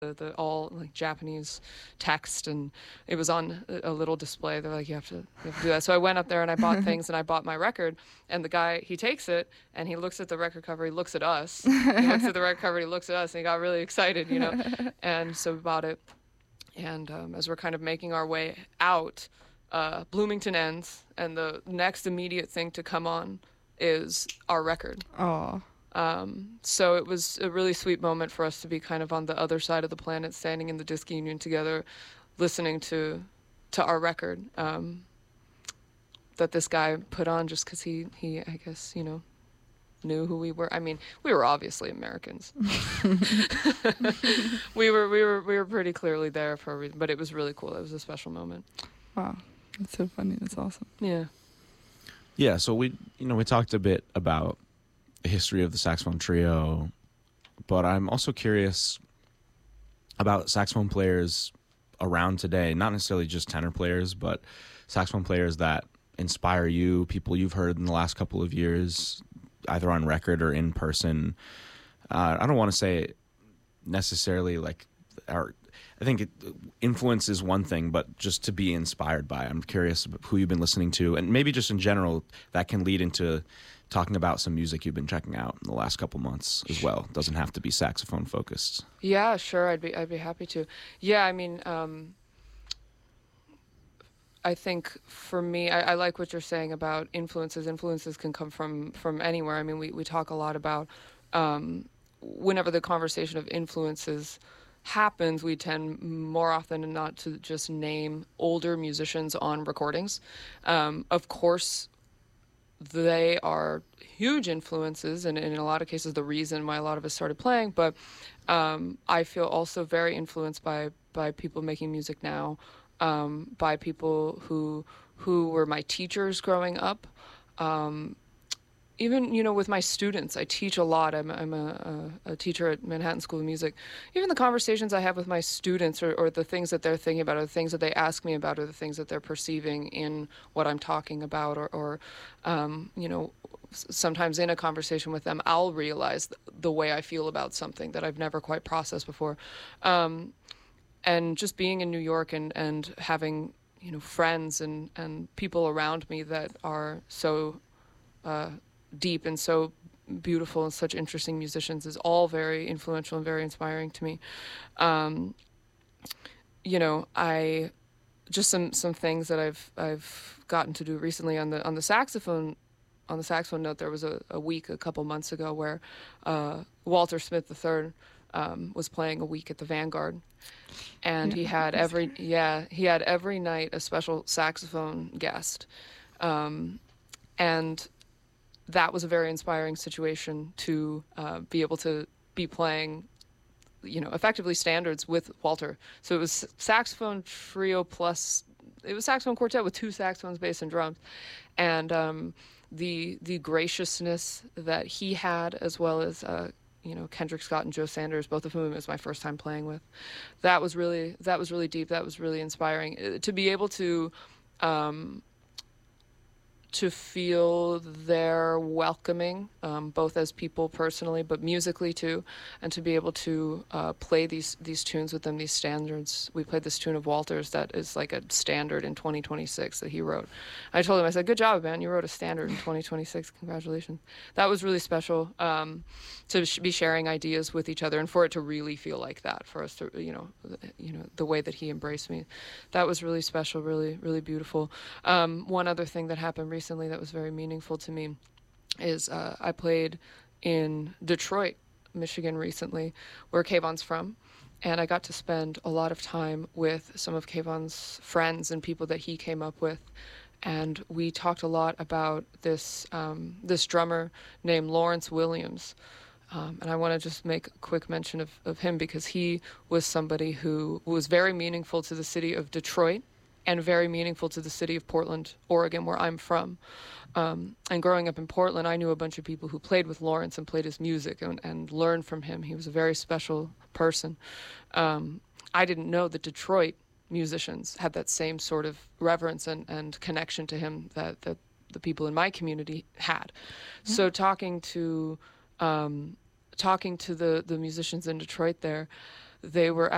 the all like Japanese text, and it was on a little display. They're like, you have to do that. So I went up there and I bought things, and I bought my record. And the guy, he takes it and he looks at the record cover. He looks at us. He looks at the record cover. He looks at us, and he got really excited, you know. And so we bought it. And as we're kind of making our way out, Bloomington ends, and the next immediate thing to come on is our record. Oh. So it was a really sweet moment for us to be kind of on the other side of the planet, standing in the disc union together, listening to our record that this guy put on just because he I guess, you know, knew who we were. I mean, we were obviously Americans. We were pretty clearly there for a reason, but it was really cool. It was a special moment. Wow, that's so funny. That's awesome. Yeah. Yeah. So we talked a bit about the history of the saxophone trio, but I'm also curious about saxophone players around today, not necessarily just tenor players, but saxophone players that inspire you, people you've heard in the last couple of years, either on record or in person. I don't want to say necessarily like I think influence is one thing, but just to be inspired by. I'm curious who you've been listening to, and maybe just in general that can lead into talking about some music you've been checking out in the last couple months as well. It doesn't have to be saxophone focused. Yeah, sure. I'd be happy to. Yeah, I mean, I think for me, I like what you're saying about influences. Influences can come from anywhere. I mean, we talk a lot about whenever the conversation of influences happens, we tend more often than not to just name older musicians on recordings. Of course, they are huge influences, and in a lot of cases the reason why a lot of us started playing, but I feel also very influenced by people making music now, by people who were my teachers growing up. Even, you know, with my students, I teach a lot. I'm a teacher at Manhattan School of Music. Even the conversations I have with my students, or the things that they're thinking about, or the things that they ask me about, or the things that they're perceiving in what I'm talking about, or you know, sometimes in a conversation with them, I'll realize the way I feel about something that I've never quite processed before. And just being in New York and having, you know, friends and people around me that are so deep and so beautiful and such interesting musicians is all very influential and very inspiring to me. You know, I just some things that I've gotten to do recently on the saxophone. On the saxophone note, there was a week a couple months ago where Walter Smith III was playing a week at the Vanguard, and he had every night a special saxophone guest, and that was a very inspiring situation to be able to be playing, you know, effectively standards with Walter. So it was saxophone trio plus, it was saxophone quartet with 2 saxophones, bass, and drums, and the graciousness that he had, as well as you know, Kendrick Scott and Joe Sanders, both of whom it was my first time playing with. That was really deep. That was really inspiring to be able to feel their welcoming, both as people personally, but musically too, and to be able to play these tunes with them, these standards. We played this tune of Walter's that is like a standard in 2026 that he wrote. I told him, I said, "Good job, man, you wrote a standard in 2026, congratulations." That was really special, to be sharing ideas with each other, and for it to really feel like that, for us to, you know, the way that he embraced me. That was really special, really, really beautiful. One other thing that happened recently that was very meaningful to me is I played in Detroit, Michigan recently, where Kayvon's from, and I got to spend a lot of time with some of Kayvon's friends and people that he came up with, and we talked a lot about this drummer named Lawrence Williams. And I want to just make a quick mention of him because he was somebody who was very meaningful to the city of Detroit and very meaningful to the city of Portland, Oregon, where I'm from. And growing up in Portland, I knew a bunch of people who played with Lawrence and played his music and learned from him. He was a very special person. I didn't know that Detroit musicians had that same sort of reverence and connection to him that the people in my community had. Mm-hmm. So talking to the musicians in Detroit there, they were